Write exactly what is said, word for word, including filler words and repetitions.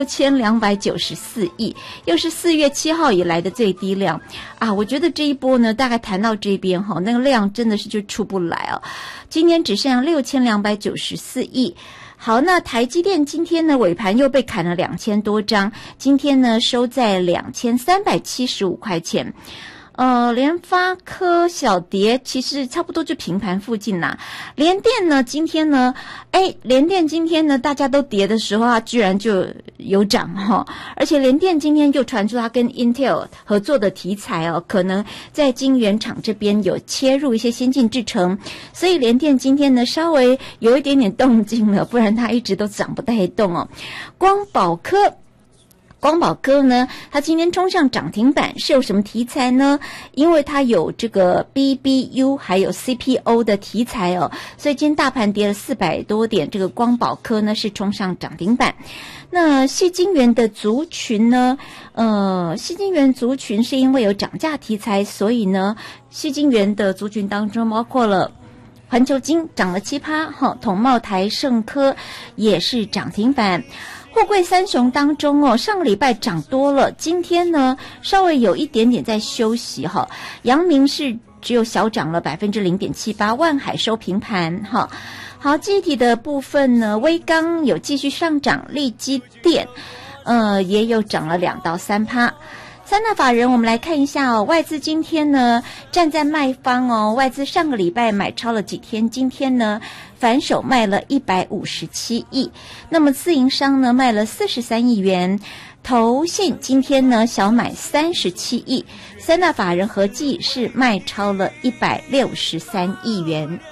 六千两百九十四亿，又是四月七号以来的最低量啊！我觉得这一波呢，大概谈到这边哈，那个量真的是就出不来哦。今天只剩下六千两百九十四亿。好，那台积电今天呢尾盘又被砍了两千多张，今天呢收在两千三百七十五块钱。呃，联发科小跌，其实差不多就平盘附近啦。联电呢，今天呢，哎，联电今天呢，大家都跌的时候，它居然就有涨哈。而且联电今天就传出它跟 Intel 合作的题材哦，可能在晶圆厂这边有切入一些先进制程，所以联电今天呢稍微有一点点动静了，不然它一直都涨不太动哦。光宝科。光宝科呢，它今天冲上涨停板是有什么题材呢？因为它有这个 B B U 还有 C P O 的题材哦，所以今天大盘跌了四百多点，这个光宝科呢是冲上涨停板。那矽晶圆的族群呢，呃，矽晶圆族群是因为有涨价题材，所以呢，矽晶圆的族群当中包括了环球晶涨了七趴，哈，统茂台盛科也是涨停板。货柜三雄当中哦，上个礼拜涨多了，今天呢稍微有一点点在休息哈。阳明是只有小涨了百分之零点七八，万海收平盘哈。好，记忆体的部分呢，威刚有继续上涨，力积电呃也有涨了两到三趴。三大法人我们来看一下哦，外资今天呢站在卖方哦，外资上个礼拜买超了几天，今天呢反手卖了一百五十七亿，那么自营商呢卖了四十三亿元，投信今天呢小买三十七亿，三大法人合计是卖超了一百六十三亿元。